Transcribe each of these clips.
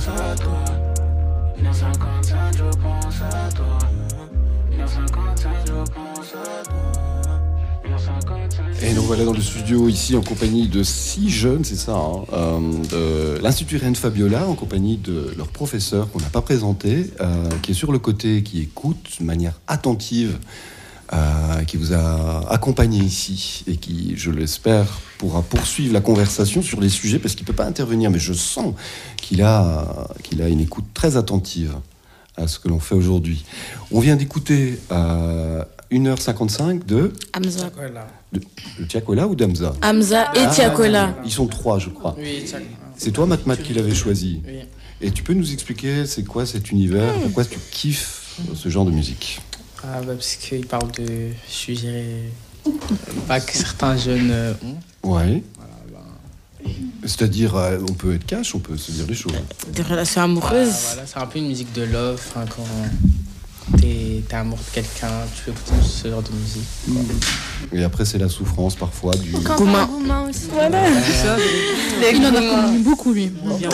pense à toi. 1h55, je pense à toi. 1h55, je pense à toi. 1h55. Et nous voilà dans le studio ici en compagnie de 6 jeunes, c'est ça, de l'Institut Reine Fabiola, en compagnie de leur professeur qu'on n'a pas présenté, qui est sur le côté, qui écoute de manière attentive, qui vous a accompagné ici et qui, je l'espère, pourra poursuivre la conversation sur les sujets parce qu'il ne peut pas intervenir, mais je sens qu'il a une écoute très attentive à ce que l'on fait aujourd'hui. On vient d'écouter 1h55 de Hamza. de Tiakola ou d'Hamza? Hamza et Tiakola. Ils sont 3, je crois. Oui, C'est toi, Matmat, qui l'avais choisi. Oui. Et tu peux nous expliquer c'est quoi cet univers? Pourquoi tu kiffes ce genre de musique? Parce qu'il parle de sujets pas que certains jeunes ont. Ouais. Voilà, C'est-à-dire, on peut être cash, on peut se dire les choses. Des relations amoureuses. Voilà, c'est un peu une musique de love, quand t'es amoureux de quelqu'un, tu veux écouter ce genre de musique. Et après, c'est la souffrance parfois du. Gouma. Aussi. Voilà. Il en a connu beaucoup, lui.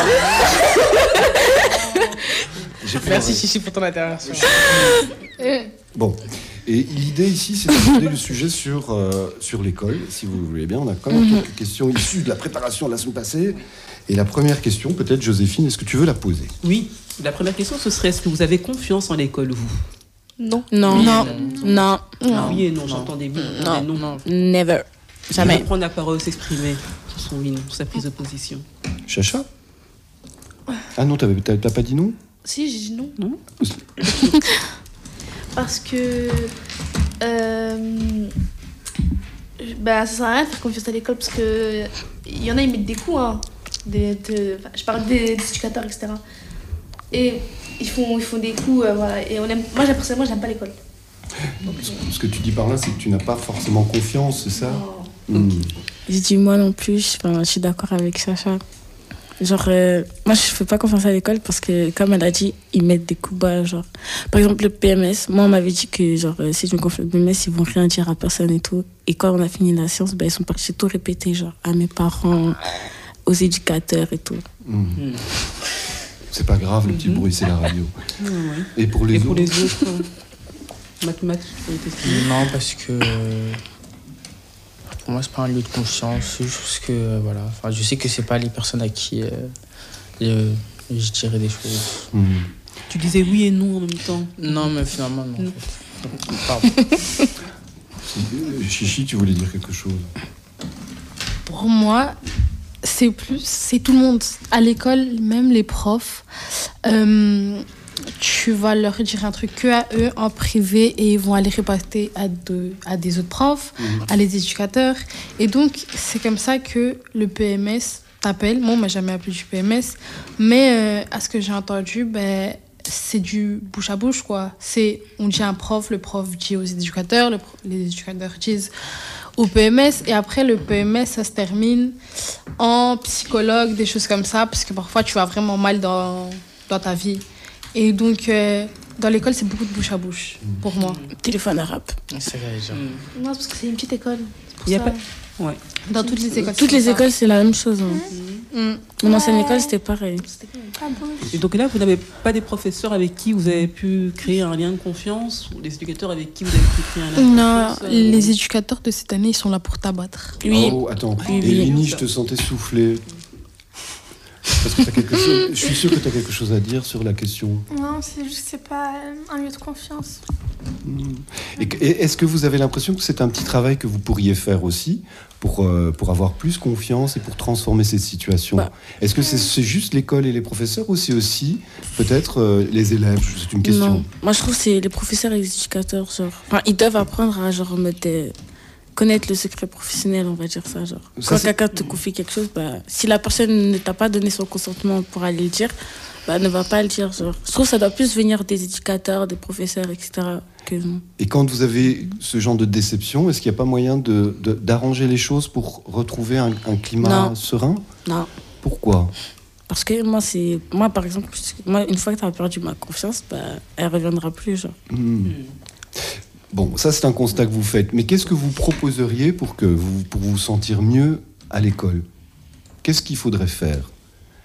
Merci Chichi pour ton intervention. Bon. Et l'idée ici, c'est d'aborder le sujet sur l'école, si vous voulez bien. On a quand même quelques questions issues de la préparation de la semaine passée. Et la première question, peut-être, Joséphine, est-ce que tu veux la poser? Oui, la première question, ce serait est-ce que vous avez confiance en l'école, vous? Non. Non. Oui et Non. non. Non. Oui et non, j'entendais oui. Non. Mais non. Never. Je Jamais. vais prendre la parole, s'exprimer sur son oui, non, sur sa prise de position. Chacha? Ah non, t'as pas dit non? Si, j'ai dit non. Non. Parce que. Ça sert à rien de faire confiance à l'école parce que. Il y en a, ils mettent des coups. Hein, je parle des éducateurs, etc. Et ils font des coups. Voilà. Et moi, personnellement, j'aime pas l'école. Ce que tu dis par là, c'est que tu n'as pas forcément confiance, c'est ça? Je dis moi non plus. Je suis d'accord avec Sacha. Genre, moi, je fais pas confiance à l'école parce que, comme elle a dit, ils mettent des coups bas. Genre, par exemple, le PMS, moi, on m'avait dit que, genre, si je me confie au PMS, ils vont rien dire à personne et tout. Et quand on a fini la séance, ils sont partis tout répéter, genre, à mes parents, aux éducateurs et tout. C'est pas grave, le petit bruit, c'est la radio. Et pour les autres? Pour les autres, mathématiques, tu peux t'exprimer? Non, parce que pour moi, c'est pas un lieu de confiance. C'est juste que, je sais que c'est pas les personnes à qui je dirais des choses. Tu disais oui et non en même temps. Non, mais finalement, non. En fait. Pardon. Chichi, tu voulais dire quelque chose? Pour moi, c'est tout le monde. À l'école, même les profs, tu vas leur dire un truc que à eux en privé et ils vont aller répéter à des autres profs, à les éducateurs. Et donc, c'est comme ça que le PMS t'appelle. Moi, on m'a jamais appelé du PMS. Mais à ce que j'ai entendu, c'est du bouche à bouche, quoi. On dit à un prof, le prof dit aux éducateurs, les éducateurs disent au PMS. Et après, le PMS, ça se termine en psychologue, des choses comme ça, parce que parfois, tu vas vraiment mal dans ta vie. Et donc, dans l'école, c'est beaucoup de bouche à bouche, pour moi. Téléphone arabe. C'est vrai, genre. Non, parce que c'est une petite école. Il y a pas... Ouais. Dans toutes les écoles. Toutes les écoles, c'est la même chose. Mon ancienne école, c'était pareil. Et donc là, vous n'avez pas des professeurs avec qui vous avez pu créer un lien de confiance, ou des éducateurs avec qui vous avez pu créer un lien de Non, confiance? les éducateurs de cette année, ils sont là pour t'abattre. Oui. Oh, attends. Oui, Et oui. Lini, je te sentais souffler. Parce que t'as quelque chose... Je suis sûr que tu as quelque chose à dire sur la question. Non, c'est juste que c'est pas un lieu de confiance. Et est-ce que vous avez l'impression que c'est un petit travail que vous pourriez faire aussi pour avoir plus confiance et pour transformer cette situation? Est-ce que c'est juste l'école et les professeurs ou c'est aussi peut-être les élèves? C'est une question. Non, moi je trouve que c'est les professeurs et les éducateurs. Ils doivent apprendre à connaître le secret professionnel, on va dire ça. Genre. Ça, quand quelqu'un te confie quelque chose, si la personne ne t'a pas donné son consentement pour aller le dire, ne va pas le dire. Genre. Je trouve que ça doit plus venir des éducateurs, des professeurs, etc. Que non. Et quand vous avez ce genre de déception, est-ce qu'il n'y a pas moyen d'arranger les choses pour retrouver un climat serein? Non. Pourquoi? Parce que moi, par exemple, une fois que tu as perdu ma confiance, elle ne reviendra plus. Genre. Bon, ça c'est un constat que vous faites. Mais qu'est-ce que vous proposeriez pour vous sentir mieux à l'école? Qu'est-ce qu'il faudrait faire?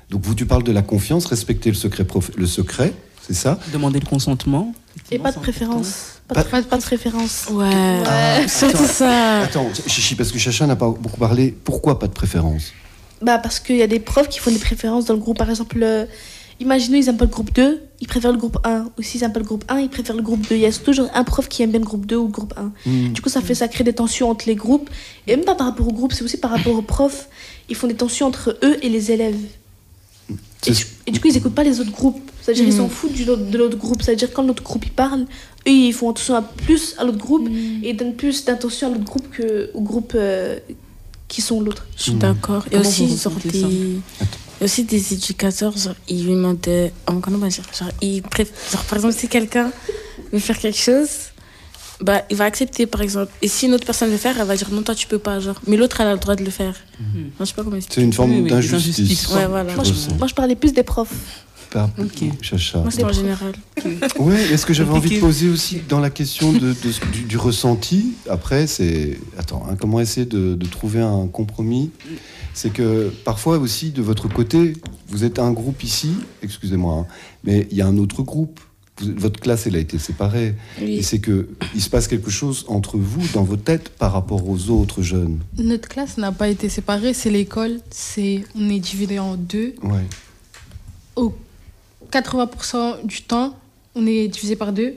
Donc tu parles de la confiance, respecter le secret, c'est ça? Demander le consentement. Et pas de c'est préférence. Pas- Pas de préférence. Ouais, surtout Attends. ça. Attends, Chichi, parce que Chacha n'a pas beaucoup parlé. Pourquoi pas de préférence? Bah, parce qu'il y a des profs qui font des préférences dans le groupe. Par exemple, imaginons ils aiment pas le groupe 2, ils préfèrent le groupe 1. Ou s'ils aiment pas le groupe 1, ils préfèrent le groupe 2. Il y a toujours un prof qui aime bien le groupe 2 ou le groupe 1. Du coup, ça crée des tensions entre les groupes. Et même pas par rapport au groupe, c'est aussi par rapport aux profs. Ils font des tensions entre eux et les élèves. Et du coup, ils écoutent pas les autres groupes. C'est-à-dire ils s'en foutent de l'autre groupe. C'est-à-dire quand l'autre groupe il parle, eux ils font attention plus à l'autre groupe et ils donnent plus d'attention à l'autre groupe qu'au groupe qui sont l'autre. Je suis d'accord. Et Comment aussi, vous genre, ressentez ça il y a aussi des éducateurs, genre, ils lui demandaient. Comment dire? Genre, genre, par exemple, si quelqu'un veut faire quelque chose, bah, il va accepter, par exemple. Et si une autre personne veut faire, elle va dire non, toi, tu peux pas. Genre. Mais l'autre, elle a le droit de le faire. Enfin, je sais pas comment C'est expliquer. une forme Oui, oui, des d'injustice. injustices. Ouais, voilà. Je ressens. Moi, je parlais plus des profs. Pas Ok. Chacha. Moi, c'est en général. Ouais, est-ce que j'avais envie de Compliqué. poser aussi dans la question du ressenti? Après, c'est. Attends, comment essayer de trouver un compromis? C'est que parfois aussi, de votre côté, vous êtes un groupe ici, excusez-moi, hein, mais il y a un autre groupe. Votre classe, elle a été séparée. Oui. Et c'est qu'il se passe quelque chose entre vous, dans vos têtes, par rapport aux autres jeunes. Notre classe n'a pas été séparée, c'est l'école. On est divisé en deux. Ouais. Au 80% du temps, on est divisé par deux.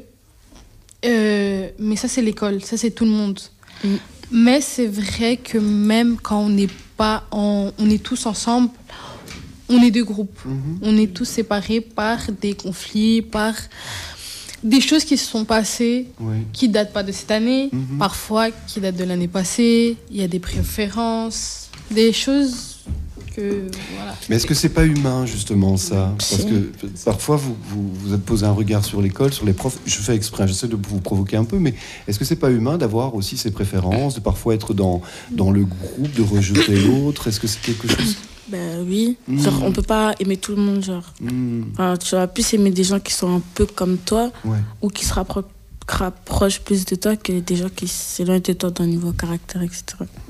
Mais ça, c'est l'école. Ça, c'est tout le monde. Mais c'est vrai que même quand on n'est pas on est tous ensemble, on est deux groupes. On est tous séparés par des conflits, par des choses qui se sont passées, Ouais. qui ne datent pas de cette année, parfois qui datent de l'année passée. Il y a des préférences, des choses que... Voilà. Mais est-ce que c'est pas humain, justement, ça? Parce que parfois, vous êtes posé un regard sur l'école, sur les profs. Je fais exprès, j'essaie de vous provoquer un peu, mais est-ce que c'est pas humain d'avoir aussi ses préférences, de parfois être dans le groupe, de rejeter l'autre? Est-ce que c'est quelque chose... Ben oui. Genre, on peut pas aimer tout le monde, genre. Enfin, tu vas plus aimer des gens qui sont un peu comme toi Ouais. ou qui se rapprochent plus de toi que des gens qui s'éloignent de toi dans le niveau caractère, etc.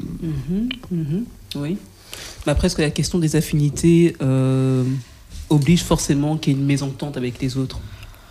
Oui. Mais après, est-ce que la question des affinités oblige forcément qu'il y ait une mésentente avec les autres?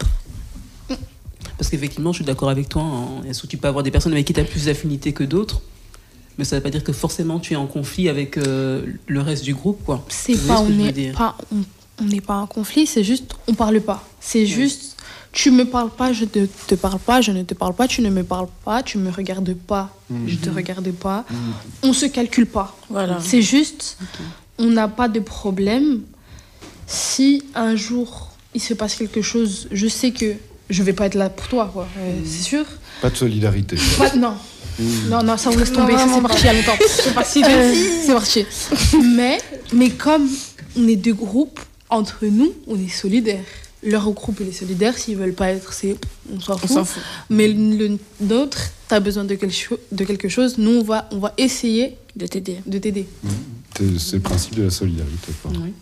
Parce qu'effectivement, je suis d'accord avec toi. Hein. Est-ce que tu peux avoir des personnes avec qui tu as plus d'affinités que d'autres? Mais ça ne veut pas dire que forcément tu es en conflit avec le reste du groupe, quoi. C'est Vous voyez pas, ce que on je veux n'est dire? pas, on n'est pas en conflit, c'est juste, on parle pas. C'est juste, tu me parles pas, je ne te parle pas, je ne te parle pas, tu ne me parles pas, tu me regardes pas, je te regarde pas. On se calcule pas. Voilà. C'est juste, on n'a pas de problème. Si un jour il se passe quelque chose, je sais que je vais pas être là pour toi, quoi. C'est sûr. Pas de solidarité. Non. Non, ça on laisse tomber, ça c'est parti il y a longtemps. C'est parti, c'est parti. Mais comme on est deux groupes, entre nous, on est solidaires. Leur groupe, il est solidaire. S'ils veulent pas être, on s'en fout. Mais le nôtre, t'as besoin de quelque chose. Nous, on va essayer De t'aider. de t'aider. C'est le principe de la solidarité. quoi. Oui.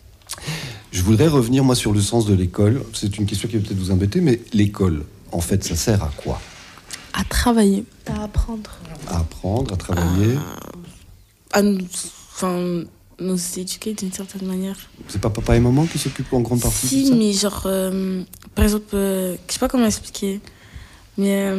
Je voudrais revenir, moi, sur le sens de l'école. C'est une question qui va peut-être vous embêter, mais l'école, en fait, ça sert à quoi? À travailler. À apprendre. À apprendre, à travailler. À nous éduquer d'une certaine manière. C'est pas papa et maman qui s'occupent en grande partie de Si, ça? mais genre, par exemple, je sais pas comment expliquer, mais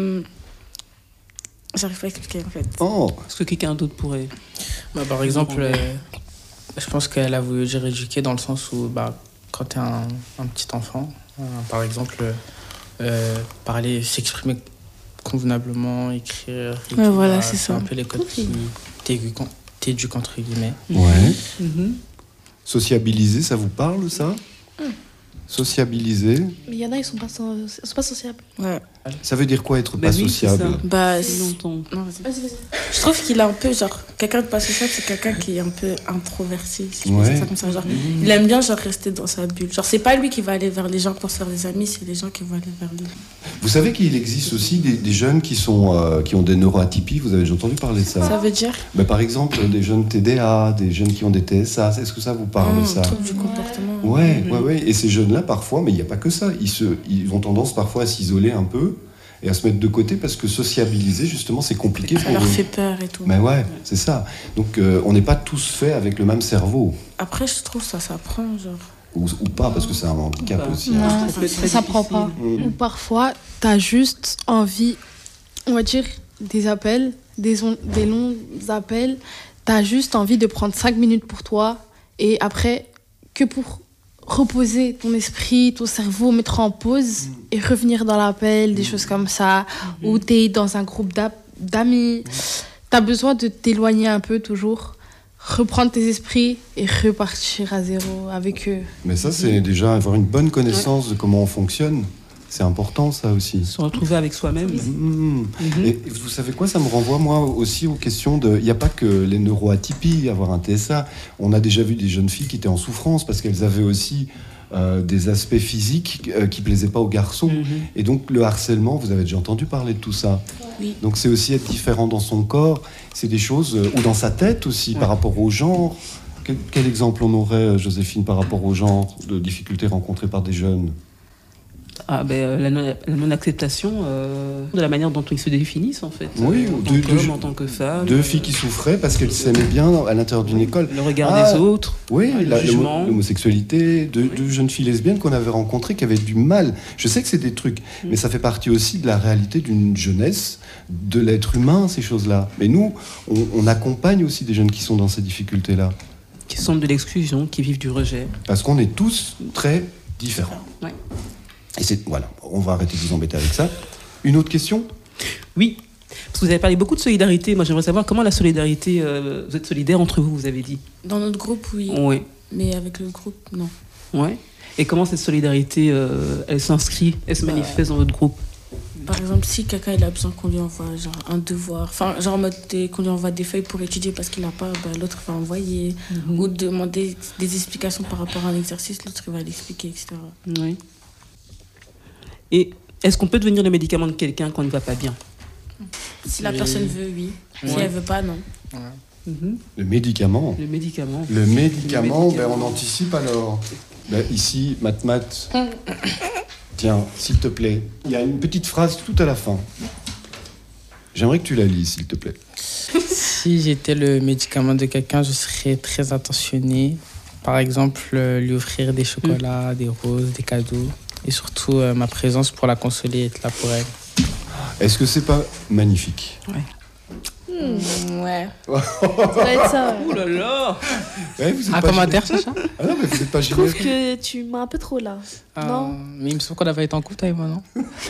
j'arrive pas à expliquer en fait. Oh, Est-ce que quelqu'un d'autre pourrait... Bah, par exemple, je pense qu'elle a voulu dire éduquer dans le sens où quand tu es un petit enfant, par exemple, parler, s'exprimer convenablement, écrire. Ouais, voilà, c'est ça. un peu les codes qui t'éduquent entre guillemets. ouais. Mhm. Sociabiliser, ça vous parle, ça? Sociabiliser, Mais il y en a, ils sont pas sociables. Ouais. ça veut dire quoi être Bah pas oui, c'est sociable? ça. Bah, Longtemps. non, vas-y. Vas-y. Je trouve qu'il a un peu, genre, quelqu'un de pas sociable, c'est quelqu'un qui est un peu introverti, si je peux Ouais. dire ça comme ça. Genre, il aime bien, genre, rester dans sa bulle. Genre, c'est pas lui qui va aller vers les gens pour se faire des amis, c'est les gens qui vont aller vers lui. Vous savez qu'il existe aussi des jeunes qui ont des neuroatypies, vous avez déjà entendu parler de ça? Ça veut dire Bah, par exemple, des jeunes TDA, des jeunes qui ont des TSA, est-ce que ça vous parle, ça? trouble du comportement. Ouais. Et ces jeunes-là, parfois, mais il n'y a pas que ça, ils ont tendance parfois à s'isoler un peu. et à se mettre de côté parce que sociabiliser, justement, c'est compliqué Ça pour leur eux. fait peur et tout. Mais ouais, c'est ça. Donc, on n'est pas tous faits avec le même cerveau. Après, je trouve ça s'apprend, genre. Ou pas, parce que c'est un handicap Bah, aussi. Hein. Non, Ça peut être très ça prend difficile. pas. Ou parfois, t'as juste envie, on va dire, des appels, des longs appels. T'as juste envie de prendre 5 minutes pour toi et après, que pour reposer ton esprit, ton cerveau, mettre en pause et revenir dans l'appel, des choses comme ça. Ou t'es dans un groupe d'amis. T'as besoin de t'éloigner un peu toujours, reprendre tes esprits et repartir à zéro avec eux. Mais ça, c'est déjà avoir une bonne connaissance de comment on fonctionne. C'est important, ça aussi. Se retrouver avec soi-même. Et vous savez quoi, ça me renvoie moi aussi aux questions de... Il n'y a pas que les neuroatypies, avoir un TSA. On a déjà vu des jeunes filles qui étaient en souffrance parce qu'elles avaient aussi des aspects physiques qui ne plaisaient pas aux garçons. Et donc le harcèlement, vous avez déjà entendu parler de tout ça. Oui. Donc c'est aussi être différent dans son corps. C'est des choses... ou dans sa tête aussi, par rapport au genre. Quel exemple on aurait, Joséphine, par rapport au genre de difficultés rencontrées par des jeunes ? Ah, la non-acceptation de la manière dont ils se définissent, en fait. Oui, en tant qu'homme, en tant que femme. Deux filles qui souffraient parce qu'elles s'aimaient bien à l'intérieur d'une école. Le regard des autres. Oui, le jugement. l'homosexualité, deux jeunes filles lesbiennes qu'on avait rencontrées qui avaient du mal. Je sais que c'est des trucs, mais ça fait partie aussi de la réalité d'une jeunesse, de l'être humain, ces choses-là. Mais nous, on accompagne aussi des jeunes qui sont dans ces difficultés-là. Qui sentent de l'exclusion, qui vivent du rejet. Parce qu'on est tous très différents. Ouais. Et voilà, on va arrêter de vous embêter avec ça. Une autre question ? Oui, parce que vous avez parlé beaucoup de solidarité. Moi, j'aimerais savoir comment la solidarité... vous êtes solidaires entre vous, vous avez dit. Dans notre groupe, oui. Oui. Mais avec le groupe, non. Ouais. Et comment cette solidarité, elle s'inscrit, elle se manifeste dans votre groupe ? Par exemple, si quelqu'un il a besoin qu'on lui envoie genre, un devoir, enfin, genre en mode qu'on lui envoie des feuilles pour étudier parce qu'il n'a pas, l'autre va envoyer. Ou demander des explications par rapport à un exercice, l'autre va l'expliquer, etc. Oui. Et est-ce qu'on peut devenir le médicament de quelqu'un quand il ne va pas bien ? Si la personne veut, oui. Si elle veut pas, non. Le médicament. Le médicament. Le médicament, on anticipe alors. Ici, Matmat. Tiens, s'il te plaît. Il y a une petite phrase tout à la fin. J'aimerais que tu la lises, s'il te plaît. Si j'étais le médicament de quelqu'un, je serais très attentionné. Par exemple, lui offrir des chocolats, des roses, des cadeaux. Et surtout, ma présence pour la consoler et être là pour elle. Est-ce que c'est pas magnifique ? Ouais. Ça va être ça. Oh là là ! Ouais, vous êtes Un pas commentaire, gêné. Sacha ? Ah non, mais vous n'êtes pas Je trouve gêné. que tu m'as un peu trop là. Non. Mais il me semble qu'on avait été en couple avec moi, non ?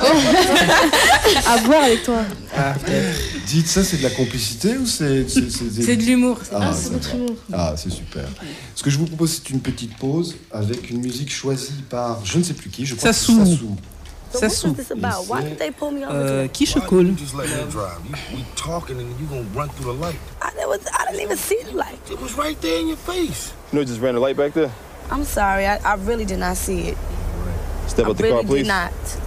À boire avec toi. Ah, peut-être. Dites, ça, c'est de la complicité ou c'est... C'est de l'humour. Ah, ça c'est notre va. humour. Ah, c'est super. Ce que je vous propose, c'est une petite pause avec une musique choisie par je ne sais plus qui, je crois que c'est Sassou. Sassou. Ça s'ouvre. Qui je You colle? just let me drive. We talking and you gonna run through the light. I didn't even see the light. It was right there in your face. You know, just ran the light back there. I'm sorry. I really did not see it. Step I out the really car, please. did not.